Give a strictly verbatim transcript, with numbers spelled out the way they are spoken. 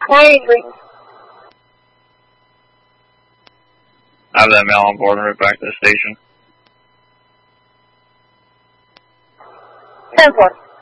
I agree. I have that mail on board and right back to the station. ten four.